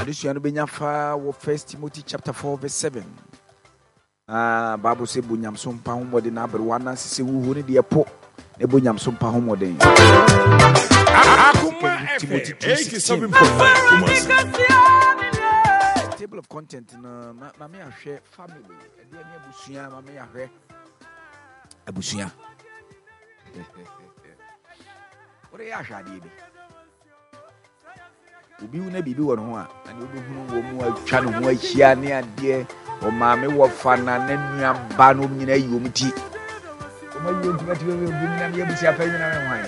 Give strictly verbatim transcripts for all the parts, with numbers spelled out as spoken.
Addition benya fa wo First Timothy chapter four verse seven. Ah, Bible say bunyam so mpa homode na aberwa na sese wuhu ne de po ne bunyam so mpa homode. Akuma Timothy eighty-seven point nine. Table of content na ma me ahwe family e de ne abusua ma me ahwe abusua. Ore ya hwade bi. Obi wu na bibi wo no ho a na obi hunu wo mu atwa no ho ahia ne ade o ma me wo fa na na nua ba no nyina yi omti o ma yi omti ati obi nyina ne abusia fa nyina me hwan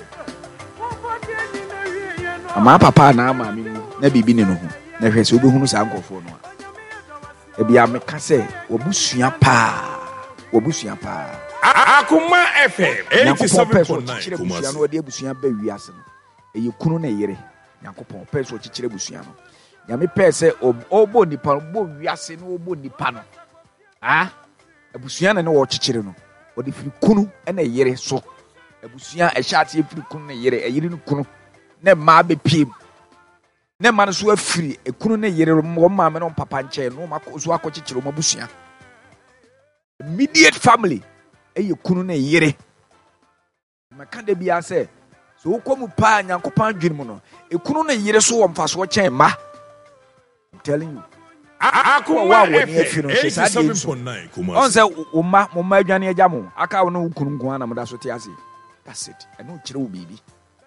ama papa na ama me na bibi ne no ho na hwese obi hunu sa nkofo no a e bia me ka se obusua pa obusua pa Akuma F M eighty-seven point nine Kumasi no de abusua ba wiase no e ye kunu na yere Yakopon person chichire busua no. Ya me pe se obo nipa obo wiase no obo nipa no. Ah? Abusua na ne wo chichire no. O de firi kunu na yere so. Abusua e hyate firi kunu na yere, e yere no kunu. Na ma be piem. Na ma no so afiri e kunu na yere mo ma me no papa nche no ma so akochichire mo abusua. Immediate family e ye kunu na yere. Maka de bia se so ukomu pa nyankopan dwin mu no ekunu na yire so wo mfa so chen ma. I'm telling you Akuma eighty-seven point nine Kumasi on say o ma mo ma adwane agya mo aka wo no ukunu nko na mo da so te ase. That's it. I know kire wo bibi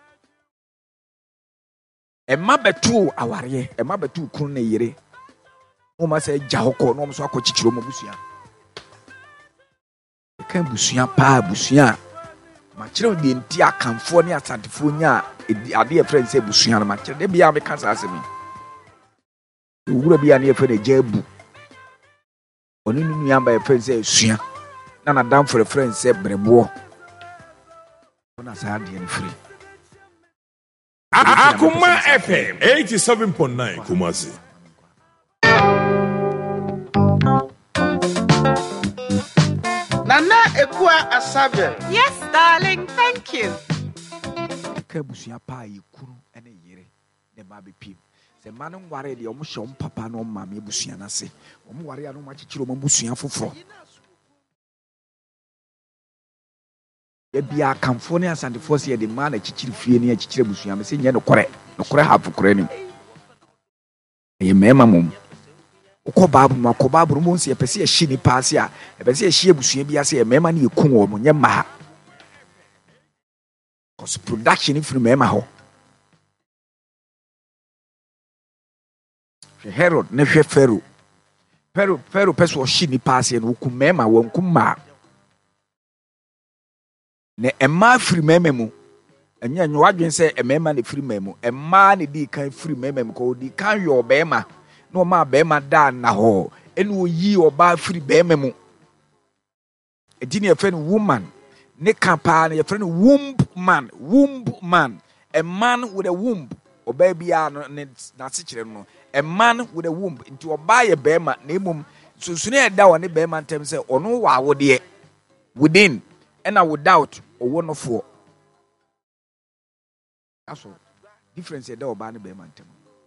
e ma betu aware e ma betu ukunu na yire o ma say gya hokọ no mo so akochichiro mo busua e kan busua pa busua ma kire de nti akamfo ne asantefo nya ade e friend say busua na ma kire de bia me kasa asemi owura bia ne e friend ejabu oni nu nua ba e friend say sua na na dam for friend say brebo ona sa ade ne free. Akuma F M eighty-seven point nine Kumasi. Nana Ekua Asabe. Yes, darling, thank you. Kabusia pa yekuru ene yere ne ba be pim. Se ma no ware de omo hye om papa no ma me busia na se. Omo ware ya no ma chichiro omo busia foforo. E bia kamfo ne asantefo se de ma na chichiri fie ne chichire busia me se nye no kore. No kore ha fokore ni. E mema mom. Uko babu ma ko babu mo nse epese ehye ni paase a epese ehye abusua bia se e mema ne ekun wo mo nye ma. Cause production from mema ho. Herod ne hwe Pharaoh. Pharaoh Pharaoh peso hye ni paase no ku mema wo nku ma. Ne emma free mema mu. Enya nyo adwen se emma ne free mema mu. Emma ne di kan free mema mu ko di kan yo bema. No ma bema da na ho. Enu oyi oba free bema mu. Edi ne friend woman. Ne kampa ne friend womb man, womb man, a man with a womb. O baby are not children. A man with a womb into a buy a bema name. So soon as down a bema term say, or no, I would ye within, and I would doubt or one of four. That's all. Difference a dog by the bema term.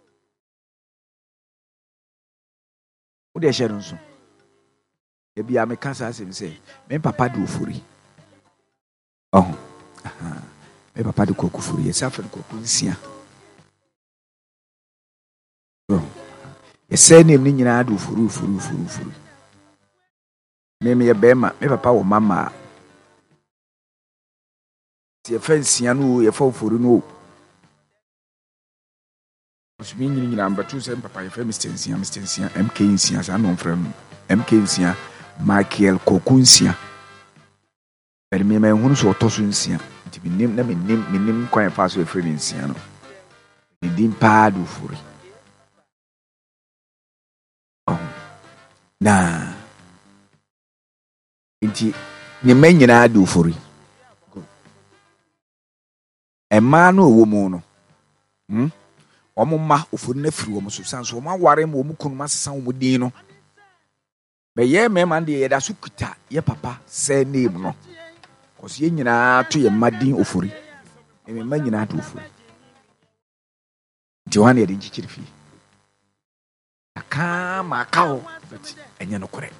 What they share on so? Maybe I may cancer say, men papa do free. Oh, aha. Me papa de koku furi, esa fa koku nsia. Bro. Esa nem ni nyina do furu furu furu furu. Me me ye bema, me papa wo mama. Ti e fa nsia no, ye fa furu no. Osumi nyina nyina ambatu se papa ye fa mister nsia, mister nsia, M K nsia sa no mfram. M K nsia, Michael koku nsia. But me me hunu so otoso nsia. Nti minim na minim minim kwan fa so efre nsia no. Edim pa do furi. Oh. Na. Nti ne manyina do furi. E ma no owo mu no. Hm? Omo ma ofuri na firi omo so sanso omo aware ma omo kunu ma sesan omo din no. Be ye me man de ye da so kuta ye papa say name no. Cause ye nyina to ye madin ofuri. E me ma nyina to ofuri. Di wan ye de nchichiri fi. ka ma ka ho but enye no kore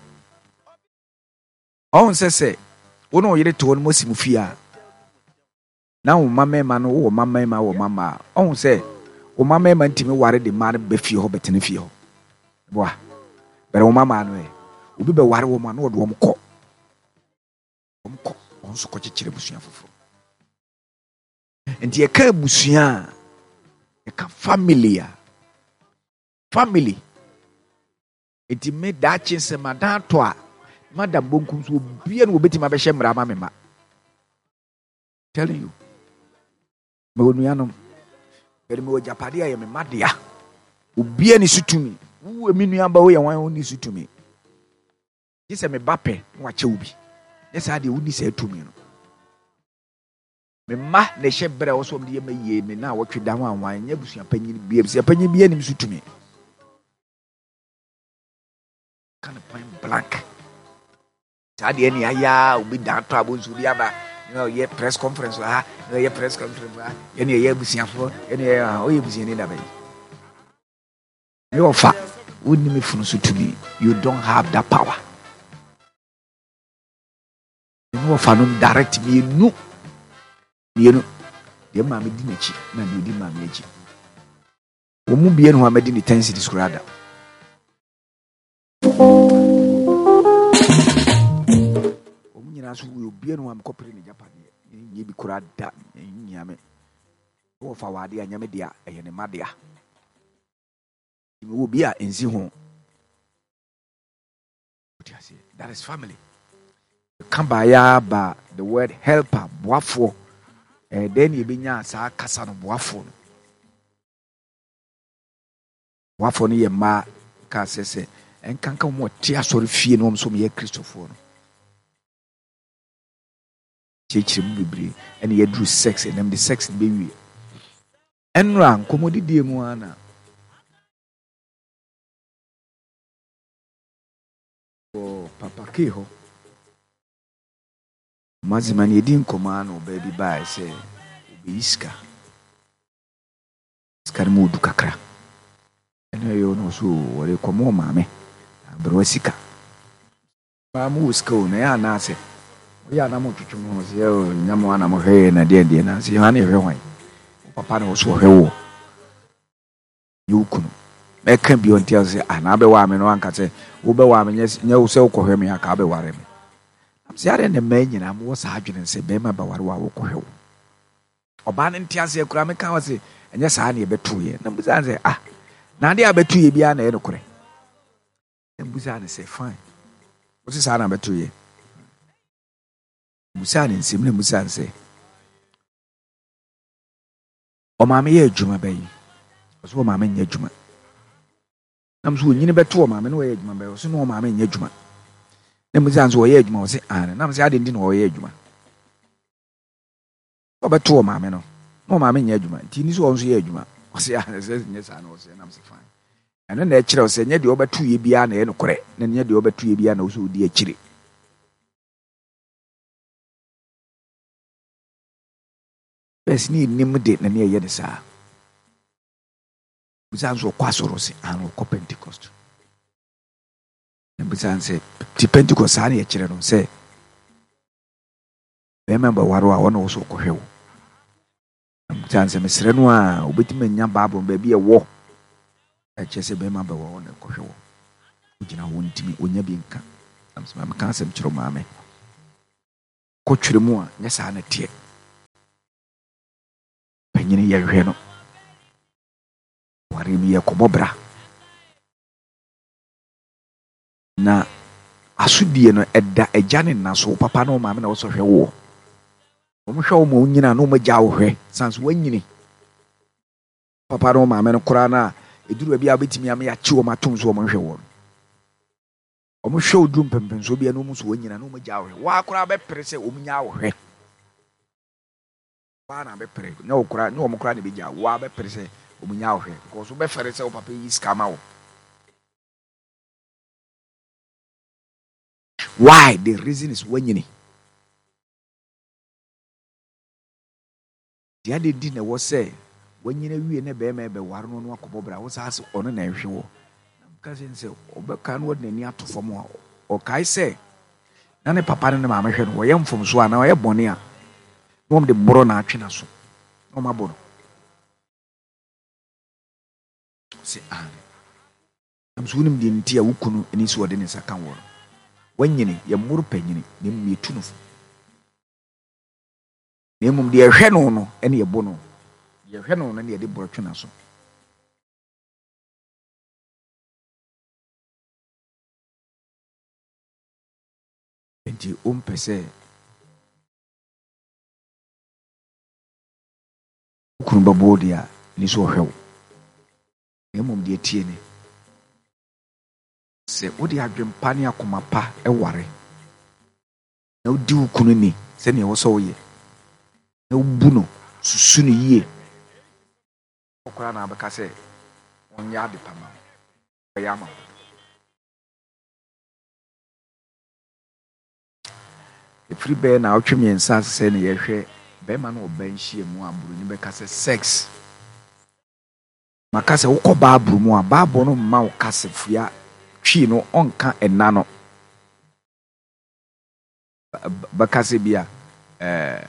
on se se wono oyire to no mosimu fia na wo mama ma no wo mama ma wo mama on se wo mama ma ntimi ware de ma no be fie ho betene fie ho boa bere wo mama no e obi be ware wo ma no wo mo kɔ wo mo kɔ on so kɔ kyekere busua foforo enti e ka busua e ka family a family enti me da chinse ma da to a madam bonkum so bia no obeti ma be hye mra ma me ma telling you me wonu yanom bere me ojapade aye me madea obia ni sutumi wo emi nua ba wo ye wan oni sutumi yese me bape wa che obi yesa de woni se atumi no me ma na hye bere wo so de ye maye me na wo tweda ho anwan nya busua panyin bia busua panyin bia ni sutumi kind of point blank sade ni aya obi dan to abonsu bi aba no ye press conference ha no ye press conference ha ye ni ye busua fo ye ni o ye busua ni da ba you offer wouldn't me funu sutumi you don't have that power you offer no direct me no you know de ma me di nachi na de di ma me achi wo mu bie no ha me di ni ten cities kurada wo mu nyina so wo bie no ha me kopere ni japade ye bi kurada nyame wo fa wade anyame dia eye ne madea wo bia enzi ho that is family come by ya ba the word helper boafo eh then you binya sa kasa no boafo no boafo no ye ma ka sese enkanka mo ti asori fie no so me ye Christopher no chichi bibiri and ye drew sex and them the sex be wi enra nkomodi die mu ana o papa keho mazimani edin komano baby bye say obi iska skar mudu kakra eno yo no so wore komo mame brosika mamu uska o na ya na ase o ya na mo twetwe mo se o nyamo ana mo hwe na de de na se ha na hwe hwan papa na o so hwe wo yukunu meka bi on tia se ana be wa me no anka se wo be wa me nya wo se wo kohwe me aka be ware me am se are ne ma nyina mo wo sa adwene se be ma ba ware wa wo kohwe wo oba ne ntia se akura me ka wo se enya sa na ye betu ye na mbuza se ah na de abetu ye bia na ye no kore mbuza ne se fine wo se sa na betu ye mbuza ne nsim ne mbuza se o ma me ye adwuma bayi o so ma me nya adwuma nam so nyine beto o maame no ye adwuma be o so no o maame nya adwuma na mu zanzo o ye adwuma o se an nam se ade ndi no o ye adwuma o beto o maame no no o maame nya adwuma ti ni so o so ye adwuma o se an se nya sa na o se nam se fine eno na e kire o se nya de o beto ye bia na ye no kore na nya de o beto ye bia na o so di a kire bes ni nim de na ne ye de sa Bizanzo kwasoro se anu ko Pentecost. Bizanze ti Pentecost ani e kire no se. Remember waro a wona wo so ko hwewo. Bizanze mesre no a obetima nya Bible ba bi e wo. E chese be member wo wona ko hwewo. Ugina wo ntimi onya bi nka. Am se ma kan sem kiro maame. Ko twere mu a nya sa na tie. Panyini ye hwe no. Wari mi ye komobra na asudie no eda ejane na so papa no maame na wo so hwe wo wo hwe wo mo nyina no mo gya wo hwe sans wanyini papa no maame no kora na eduru bia betimi am ya chi wo matom so wo mo hwe wo wo mo hwe odum pempen so bia no mo so wanyina no mo gya wo hwe wa kora be pere se wo nya wo hwe wa na be pere na wo kora na wo mo kora na be gya wa be pere se omunya ohwe because we fere say o papa yi scama wo why the reason is wanyini dia de di na wo say wanyina wie na be ma be ware no no akobobra wo sa ono na ehwe wo cousin say obeka no de ni ato fam a o kai say na ne papa ne ma amehwe no wo yem fom so a na wo ye bone a no de boro na atwe na so no ma boro say ah am so nim de ntia wukunu eni so de ne saka wo wanyini ye muru panyini ne mu tu no fo ne mum de ehwe no no ene ye bo no ye hwe no no ne de boro twe na so enti o mpese kunu babo dia ni so hwew emom de tie ni se o de adwempa ne akoma pa e ware na o di kunu ni se ne wo so wo ye na o bu no susu no yie okora na abeka se onya de pama o ya ma free bear na otwemi ensa se ne ye hwe be ma no oban hie mu aburu ni be ka se sex maka se wokọ baaburu mu a baabo no ma wo ka se fua twi no onka enna no ba ka se bia eh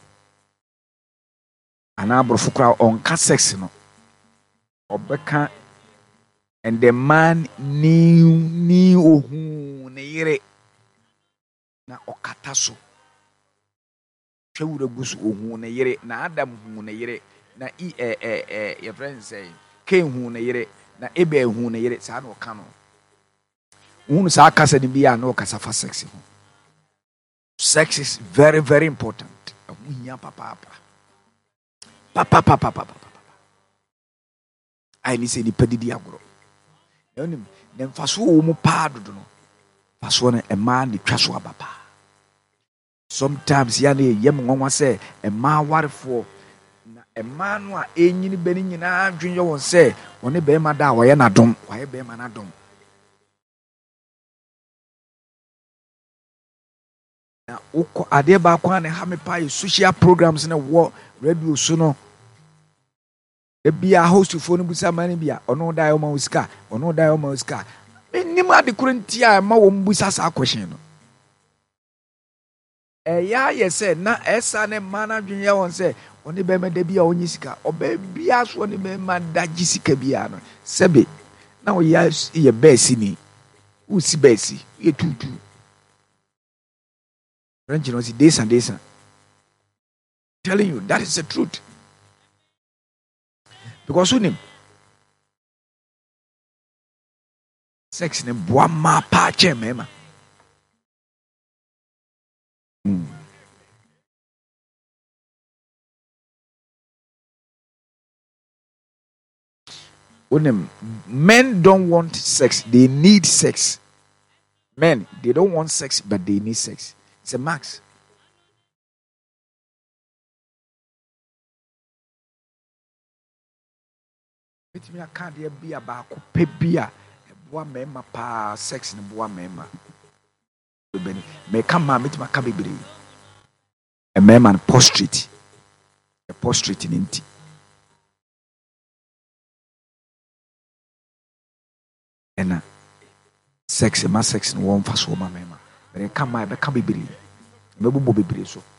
ana aburu fukra onka sex no obeka and the man ni ni ohu ne yire na okata so twewura gusu ohu ne yire na adam hu ne yire na e eh eh your friend say ken hu ne yire na ebe hu ne yire sa na oka no hu sa kasa ni bia na okasa fa sex ho sex is very very important hu hia papa papa papa papa papa ai ni se ni padidi agoro yonim ne mfaso wo mu pa dodo no faso na ema ni twa so abapa sometimes ya na yem nwanwa se ema warefo na ema no a enyini beni nyina adwenye won se woni be ma da wo ye na dom wo ye be ma na dom na uko ade ba kwa na ha me pa social programs na wo radio so no ebia host phone busa mani bia ono da yo ma usika ono da yo ma usika nim ade kurentia ma wo mbusa sa question no eh ya yese na esa ne mana dwenye won se oni be ma da bia onyi sika oba bia so oni be ma da gisika bia no sebe na o ya ye besi ni usi besi ye tutu range no si desa desa telling you that is the truth because unim sex ne boa ma pa che mema mm. Unim men don't want sex, they need sex. Men, they don't want sex but they need sex. It's a max. It me can't be about pebia boa mema pa sex ne boa mema beni me kama metima ka bebere e mema na prostrate e prostrate ni nti ena sex ma sex no won fa so ma mema me kama e be ka bebere me bubo bebere so